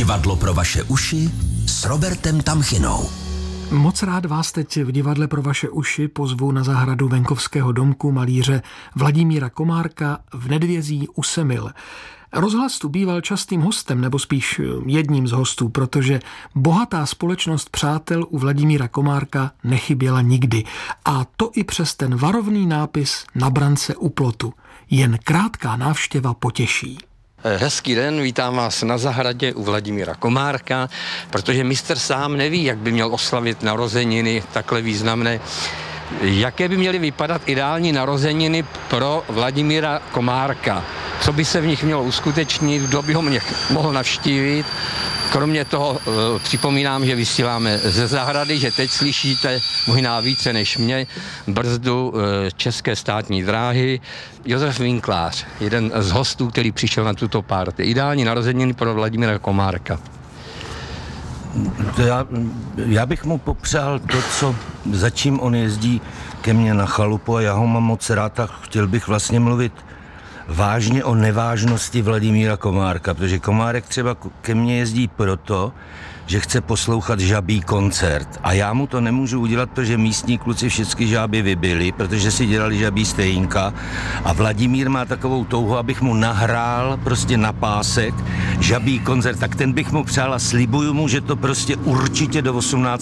Divadlo pro vaše uši s Robertem Tamchinou. Moc rád vás teď v Divadle pro vaše uši pozvu na zahradu venkovského domku malíře Vladimíra Komárka v Nedvězí u Semil. Rozhlas tu býval častým hostem, nebo spíš jedním z hostů, protože bohatá společnost přátel u Vladimíra Komárka nechyběla nikdy. A to i přes ten varovný nápis na brance u plotu. Jen krátká návštěva potěší. Hezký den, vítám vás na zahradě u Vladimíra Komárka, protože mistr sám neví, jak by měl oslavit narozeniny takhle významné. Jaké by měly vypadat ideální narozeniny pro Vladimíra Komárka? Co by se v nich mělo uskutečnit, kdo by ho mohl navštívit? Kromě toho připomínám, že vysíláme ze zahrady, že teď slyšíte možná více než mě brzdu České státní dráhy. Josef Winklář, jeden z hostů, který přišel na tuto party. Ideální narozeniny pro Vladimíra Komárka. Já bych mu popřál to, za čím on jezdí ke mně na chalupu, a já ho mám moc rád a chtěl bych vlastně mluvit vážně o nevážnosti Vladimíra Komárka, protože Komárek třeba ke mně jezdí proto, že chce poslouchat žabí koncert. A já mu to nemůžu udělat, protože místní kluci všechny žáby vybili, protože si dělali žabí stejínka. A Vladimír má takovou touhu, abych mu nahrál prostě na pásek žabí koncert. Tak ten bych mu přál a slibuju mu, že to prostě určitě do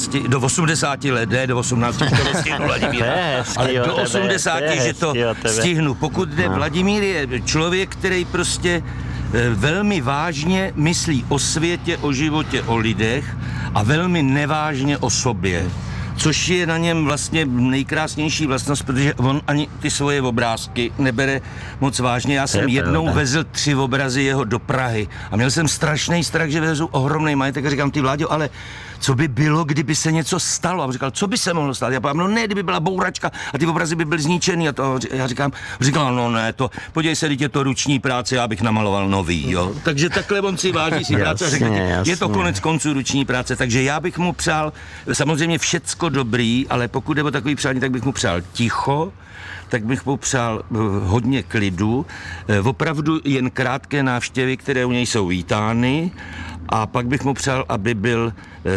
80 let, ne do 18, to nestihnu Vladimíra, ale do 80, že to stihnu. Pokud jde, Vladimír je člověk, který prostě velmi vážně myslí o světě, o životě, o lidech a velmi nevážně o sobě. Což je na něm vlastně nejkrásnější vlastnost, protože on ani ty svoje obrázky nebere moc vážně. Já jsem jednou vezl 3 obrazy jeho do Prahy a měl jsem strašný strach, že vezu ohromný majetek a říkám, ty Vláďo, ale co by bylo, kdyby se něco stalo? A on říkal, co by se mohlo stát? Já říkám, no ne, kdyby byla bouračka a ty obrazy by byly zničený. A to já říkal, no ne, to, podívej se, teď je to ruční práce, já bych namaloval nový, jo. Takže takhle on si váží si práce a řekl, je to konec konců ruční práce, takže já bych mu přál samozřejmě všecko dobrý, ale pokud jde o takový přání, tak bych mu přál ticho, tak bych mu přál hodně klidu, opravdu jen krátké návštěvy, které u něj jsou vítány, a pak bych mu přál, aby byl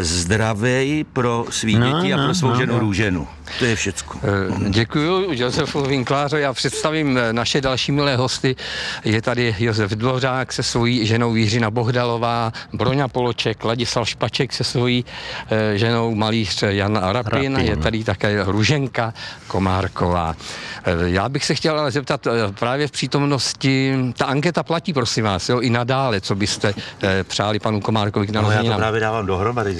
zdravý pro svý děti a pro svou ženu Růženu. To je všecko. Děkuju Josefu Winklářovi. Já představím naše další milé hosty. Je tady Josef Dvořák se svojí ženou Jiřina Bohdalová, Broňa Poloček, Ladislav Špaček se svojí ženou malíř Jan Rapin. Je tady také Růženka Komárková. Já bych se chtěl ale zeptat právě v přítomnosti, ta anketa platí, prosím vás, jo, i nadále, co byste přáli panu Komárkovi k narozeninám. Já to právě dávám dohromady.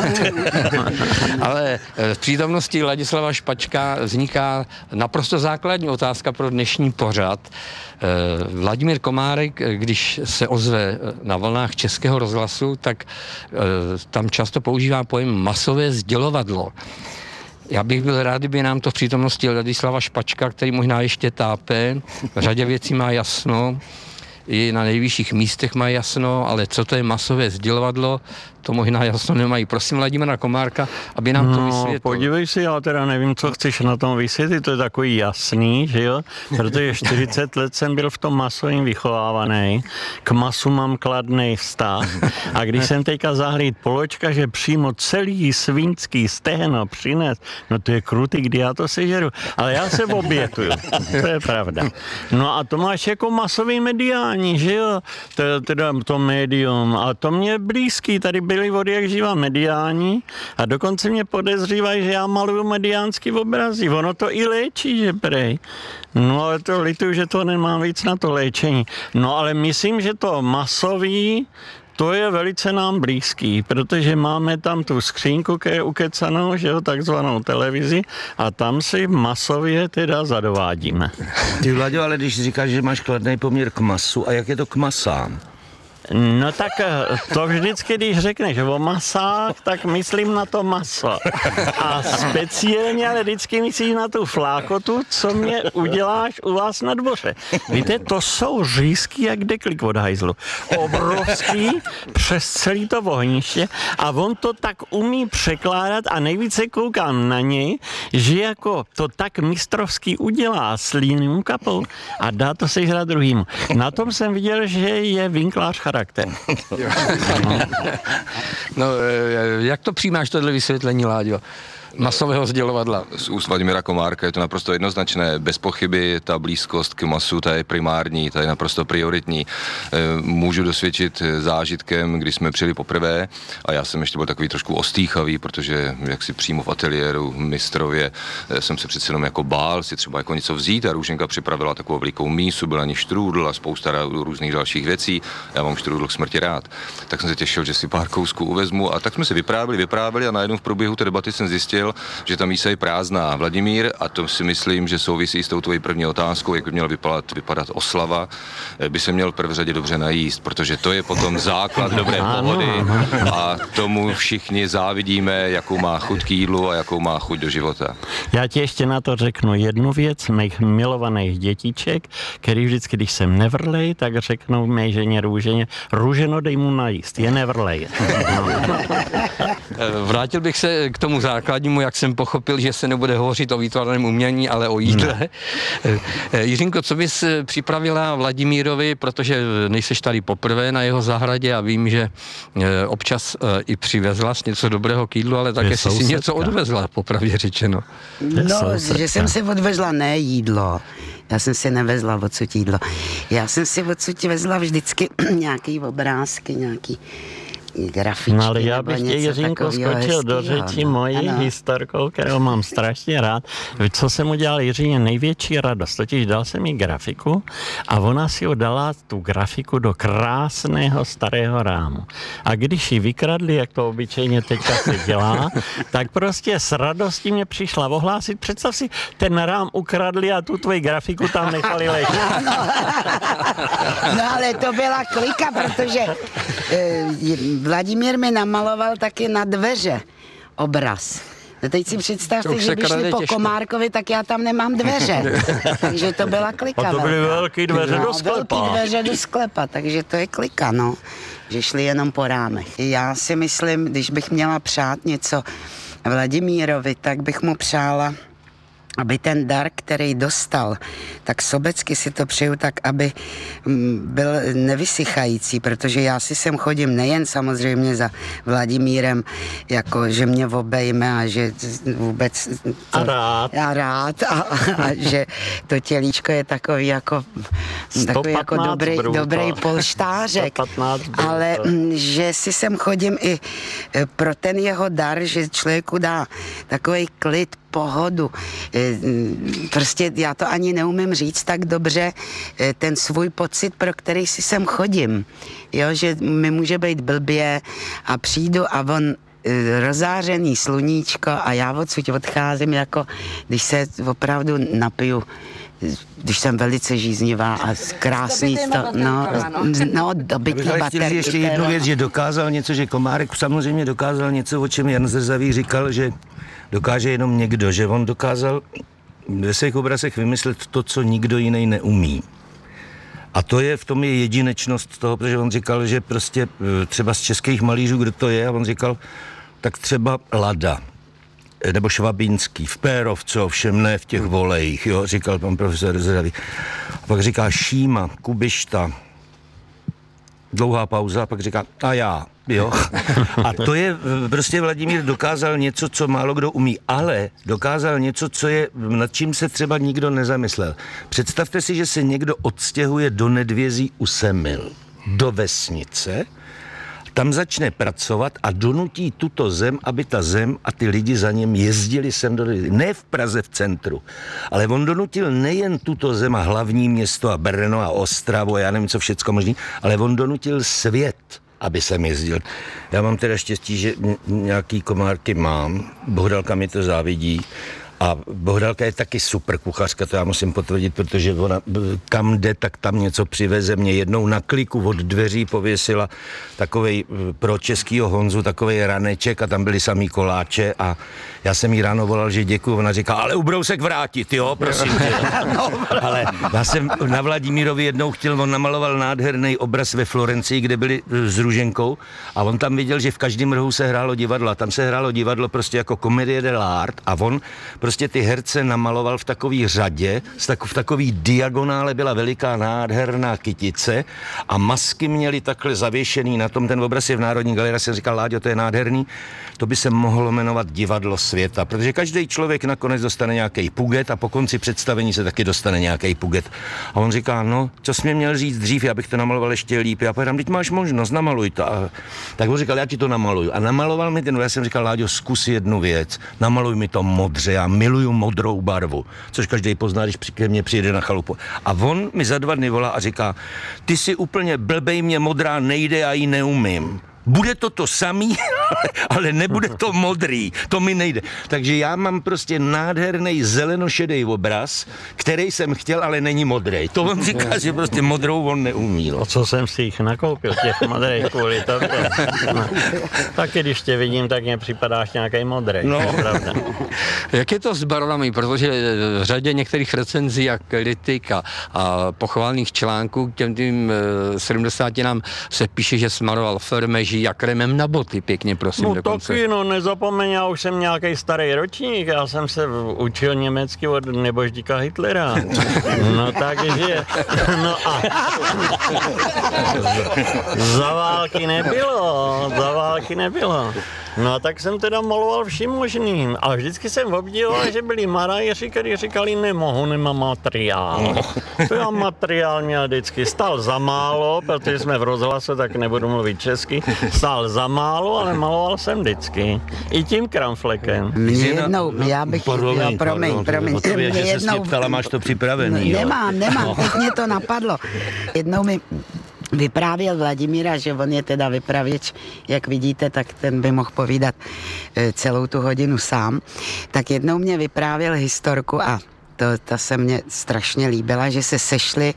Ale v přítomnosti Ladislava Špačka vzniká naprosto základní otázka pro dnešní pořad. Vladimír Komárek, když se ozve na vlnách Českého rozhlasu, tak tam často používá pojem masové sdělovadlo. Já bych byl rád, kdyby nám to v přítomnosti Ladislava Špačka, který možná ještě tápe, v řadě věcí má jasno, i na nejvyšších místech má jasno, ale co to je masové sdělovadlo, to možná jasno nemají. Prosím Vladimíra Komárka, aby nám to vysvětlil. Podívej si, já teda nevím, co chceš na tom vysvětlit, to je takový jasný, že jo? Protože 40 let jsem byl v tom masovým vychovávaný, k masu mám kladný vztah a když jsem teďka zahlíd Poločka, že přímo celý svinský stehno přines, no to je krutý, kdy já to sežeru, ale já se obětuju, to je pravda. No a to máš jako masový mediální, že jo? Teda to médium a to mě je blízký, tady byli od jak živa mediální a dokonce mě podezřívají, že já maluju mediánský obrazy. Ono to i léčí, že prej. No ale to lituju, že to nemám víc na to léčení. No ale myslím, že to masový, to je velice nám blízký, protože máme tam tu skřínku ukecanou, že jo, takzvanou televizi a tam si masově teda zadovádíme. Ty Vlaďo, ale když říkáš, že máš kladný poměr k masu, a jak je to k masám? No tak to vždycky, když řekneš o masách, tak myslím na to maso. A speciálně ale vždycky myslíš na tu flákotu, co mě uděláš u vás na dvoře. Víte, to jsou řízky jak deklik od hajzlu. Obrovský přes celý to ohniště a on to tak umí překládat a nejvíce koukám na něj, že jako to tak mistrovský udělá s líným kapou a dá to sežrat druhýmu. Na tom jsem viděl, že je Winklář charakter. charakter. No, jak to přijímáš tohle vysvětlení, Láďo? Masového sdělovadla. Z úst Vladimíra Komárka je to naprosto jednoznačné. Bez pochyby ta blízkost k masu, ta je primární, ta je naprosto prioritní. Můžu dosvědčit zážitkem, když jsme přijeli poprvé a já jsem ještě byl takový trošku ostýchavý, protože jak si přímo v ateliéru mistrově jsem se přece jenom jako bál si třeba jako něco vzít a Růženka připravila takovou velikou mísu, byla ani štrůdl a spousta různých dalších věcí. Já mám štrůdl k smrti rád. Tak jsem se těšil, že si pár kousků uvezmu a tak jsme si vyprávěli a najednou v průběhu té debaty jsem zjistil, že ta mísa je prázdná. Vladimír, a to si myslím, že souvisí s tou tvojí první otázkou, jak by měla vypadat oslava, by se měl v prvé řadě dobře najíst, protože to je potom základ dobré pohody a tomu všichni závidíme, jakou má chuť k jídlu a jakou má chuť do života. Já ti ještě na to řeknu jednu věc, mých milovaných dětiček, který vždycky, když jsem nevrlej, tak řeknou mé ženě Růženo, dej mu najíst, je nevrlej. Vrátil bych se k tomu základnímu, jak jsem pochopil, že se nebude hovořit o výtvarném umění, ale o jídle. Jiřinko, co bys připravila Vladimírovi, protože nejseš tady poprvé na jeho zahradě a vím, že občas i přivezla něco dobrého k jídlu, ale také si něco odvezla, popravdě řečeno. No, že jsem si odvezla ne jídlo. Já jsem si nevezla odsud jídlo. Já jsem si odsud vezla vždycky nějaký obrázky, nějaký grafičky. No ale já bych tě, Jiřinko, skočil do řeči mojí historkou, kterou mám strašně rád. Co jsem udělal Jiřině největší radost, totiž dal jsem jí grafiku a ona si ho dala tu grafiku do krásného starého rámu. A když ji vykradli, jak to obyčejně teďka se dělá, tak prostě s radostí mě přišla ohlásit. Představ si, ten rám ukradli a tu tvoji grafiku tam nechali ležet. No ale to byla klika, protože Vladimír mi namaloval taky na dveře obraz. No teď si představte, že by šli po Komárkovi, tak já tam nemám dveře. Takže to byla klika. A to byly velký dveře do sklepa. Velký dveře do sklepa, takže to je klika, no. Že šli jenom po rámech. Já si myslím, když bych měla přát něco Vladimírovi, tak bych mu přála, aby ten dar, který dostal, tak sobecky si to přeju tak, aby byl nevysychající, protože já si sem chodím nejen samozřejmě za Vladimírem, jako že mě obejme a že vůbec... A rád. A že to tělíčko je takový jako dobrý polštářek. Ale že si sem chodím i pro ten jeho dar, že člověku dá takový klid, pohodu. Prostě já to ani neumím říct tak dobře, ten svůj pocit, pro který si sem chodím. Jo, že mi může být blbě a přijdu a on rozářený sluníčko a já odsud odcházím, jako když se opravdu napiju, když jsem velice žíznivá a krásný dobytý baterky. Chtěl ještě jednu věc, že dokázal něco, že Komárek samozřejmě dokázal něco, o čem Jan Zrzavý říkal, že dokáže jenom někdo, že on dokázal ve svých obrazech vymyslet to, co nikdo jiný neumí. A to je, v tom je jedinečnost toho, protože on říkal, že prostě třeba z českých malířů, kdo to je, a on říkal, tak třeba Lada, nebo Švabínský, v Pérovce, ovšem ne v těch volejích, jo, říkal pan profesor Zrzavý. A pak říká Šíma, Kubišta, dlouhá pauza, a pak říká, a já, jo. A to je, prostě Vladimír dokázal něco, co málo kdo umí, ale dokázal něco, co je, nad čím se třeba nikdo nezamyslel. Představte si, že se někdo odstěhuje do Nedvězí u Semil, do vesnice, tam začne pracovat a donutí tuto zem, aby ta zem a ty lidi za ním jezdili sem do Nedvězí. Ne v Praze v centru, ale on donutil nejen tuto zem a hlavní město a Brno a Ostravu a já nevím co všecko možný, ale on donutil svět, aby sem jezdil. Já mám teda štěstí, že nějaký Komárky mám, Bohdalka mi to závidí. A Bohdalka je taky super kuchařka, to já musím potvrdit, protože ona kam jde, tak tam něco přiveze. Mě jednou na kliku od dveří pověsila takovej pro českýho Honzu takovej raneček a tam byly samý koláče a já jsem jí ráno volal, že děkuju. Ona říká, ale ubrousek vrátit, jo, prosím tě. Ale já jsem na Vladimírovi jednou chtěl, on namaloval nádherný obraz ve Florencii, kde byli s Růženkou a on tam viděl, že v každém rohu se hrálo divadlo a tam se hrálo divadlo prostě jako komedie dell'arte a on prostě ty herce namaloval v takový řadě, v takový diagonále byla veliká nádherná kytice a masky měly takhle zavěšený na tom, ten obraz je v Národní galerii, jsem říkal, Láďo, to je nádherný, to by se mohlo jmenovat Divadlo světa, protože každý člověk nakonec dostane nějaký puget a po konci představení se taky dostane nějaký puget. A on říká, no, co jsi mě měl říct dřív, já bych to namaloval ještě líp. Já povedám, teď máš možnost, namaluj to. A tak on říkal, já ti to namaluju. A namaloval mi ten, já jsem říkal, Láďo, zkus jednu věc, namaluj mi to modře, já miluju modrou barvu, což každý pozná, když ke mně přijede na chalupu. A on mi za 2 dny volá a říká, ty jsi úplně blbej, mě modrá nejde, já ji neumím. Bude to samý, ale nebude to modrý, to mi nejde. Takže já mám prostě nádherný zelenošedý obraz, který jsem chtěl, ale není modrý. To on říká, že prostě modrou on neumí. O co jsem si jich nakoupil, těch modrých kvůli tobě. No. Taky když tě vidím, tak mě připadáš nějaký modrý. No. Pravda. Jak je to s barvami, protože v řadě některých recenzí a kritik a pochválných článků k těm 70 nám se píše, že smaroval fermeží a kremem na boty, pěkně prosím. No dokonce. taky, no nezapomeň, já už jsem nějaký starý ročník, já jsem se učil německy od neboždíka Hitlera. No takže, no a za války nebylo. No a tak jsem teda maloval vším možným. A vždycky jsem obdivoval, že byli marajeři, kteří říkali, nemám materiál. To já materiál měl vždycky. Stál za málo, protože jsme v rozhlasu, tak nebudu mluvit česky. Stál za málo, ale maloval jsem vždycky. I tím kramflekem. Mě jednou, já bych... Promiň. Mě jednou... Ptala, máš to připravený, Nemám, teď mě to napadlo. Jednou mi vyprávěl Vladimíra, že on je teda vypravěč, jak vidíte, tak ten by mohl povídat celou tu hodinu sám. Tak jednou mě vyprávěl historku a ta se mně strašně líbila, že se sešli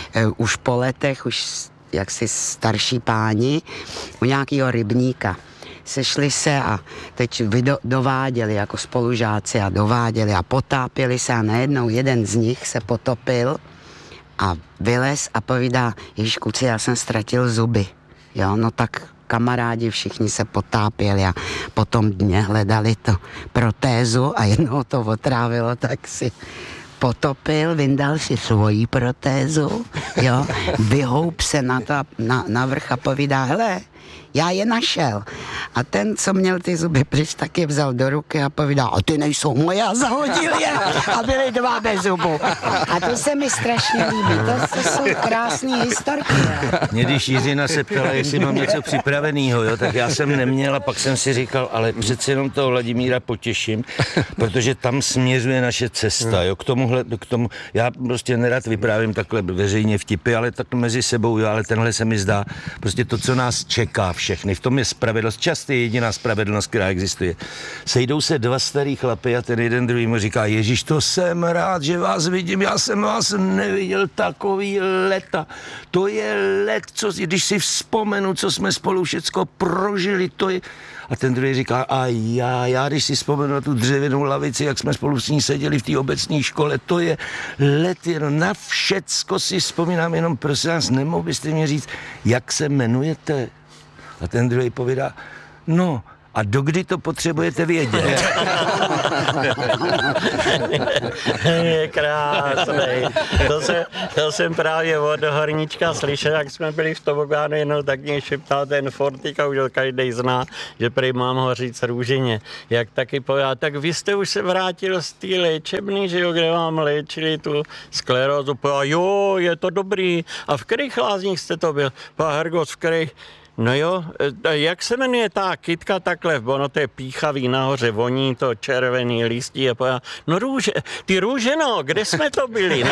už po letech, už jaksi starší páni u nějakého rybníka. Sešli se a teď dováděli jako spolužáci a dováděli a potápěli se a najednou jeden z nich se potopil a vylez a povídá, Ježíš kluci, já jsem ztratil zuby. Jo, no tak kamarádi všichni se potápěli a potom dně hledali to protézu a jednoho to otrávilo, tak si potopil, vyndal si svoji protézu, jo, vyhoup se na vrch a povídá, hele, já je našel. A ten, co měl ty zuby pryč, tak je vzal do ruky a povídá, a ty nejsou moje, a zahodil je a byly 2 bez zubu. A to se mi strašně líbí, to jsou krásné historky. Mě když Jiřina se ptala, jestli mám něco připravenýho, jo, tak já jsem neměl a pak jsem si říkal, ale přece jenom toho Vladimíra potěším, protože tam směřuje naše cesta, jo, k tomu, já prostě nerad vyprávím takhle veřejně vtipy, ale tak mezi sebou, jo, ale tenhle se mi zdá, prostě to, co nás čeká všechny, v tom je spravedlnost, často je jediná spravedlnost, která existuje. Sejdou se 2 starý chlapy a ten jeden druhýmu říká, Ježíš, to jsem rád, že vás vidím, já jsem vás neviděl takový leta. To je let, když si vzpomenu, co jsme spolu všecko prožili, to je... A ten druhý říká, a já když si vzpomenu na tu dřevěnou lavici, jak jsme spolu s ní seděli v té obecní škole, to je let, jenom na všecko si vzpomínám, jenom prosím vás, nemohl byste mě říct, jak se jmenujete? A ten druhý povídá, no, a dokdy to potřebujete vědět? Je krásný. To jsem právě od Horníčka slyšel, jak jsme byli v tobogánu, jenom tak mě šeptal ten Fortik a už každý zná, že prý mám ho říct růženě. Jak taky povedal, tak vy jste už se vrátil z té léčebny, že jo, kde vám léčili tu sklerózu. Povedal, jo, je to dobrý. A v kterých lázních jste to byl? Povedal, Hergos, v kterých? No jo, jak se jmenuje ta kytka takhle, ono to je píchavý nahoře, voní to červený listí a povedal, no ty růže, no, kde jsme to byli?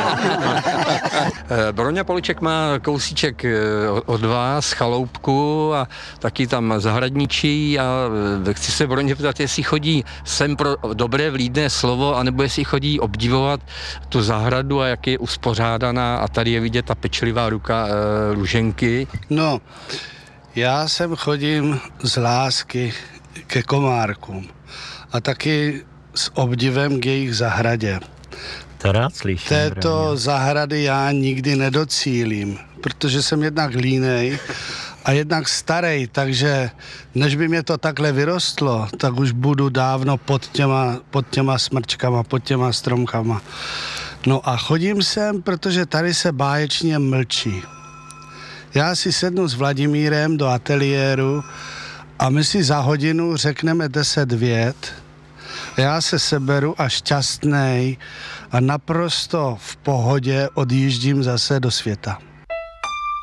Broňa Poliček má kousíček od vás, chaloupku a taky tam zahradničí a chci se Broně ptat, jestli chodí sem pro dobré vlídné slovo, anebo jestli chodí obdivovat tu zahradu a jak je uspořádaná a tady je vidět ta pečlivá ruka Růženky. No, já sem chodím z lásky ke komárkům a taky s obdivem k jejich zahradě. To rád slyším. Této zahrady já nikdy nedocílím, protože jsem jednak línej a jednak starej, takže než by mě to takhle vyrostlo, tak už budu dávno pod těma smrčkama, pod těma stromkama. No a chodím sem, protože tady se báječně mlčí. Já si sednu s Vladimírem do ateliéru a my si za hodinu řekneme 10 vět. Já se seberu a šťastnej a naprosto v pohodě odjíždím zase do světa.